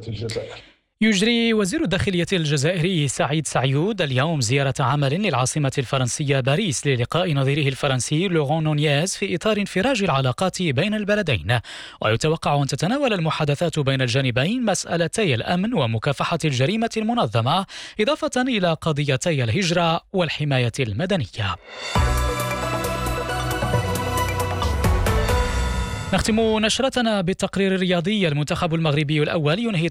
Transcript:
جهة الجزائر. يجري وزير الداخلية الجزائري سعيد سعيود اليوم زيارة عمل للعاصمة الفرنسية باريس للقاء نظيره الفرنسي لوران نونيز في إطار انفراج العلاقات بين البلدين. ويتوقع أن تتناول المحادثات بين الجانبين مسألتي الأمن ومكافحة الجريمة المنظمة، إضافة إلى قضيتي الهجرة والحماية المدنية. نختم نشرتنا بالتقرير الرياضي. المنتخب المغربي الأول ينهي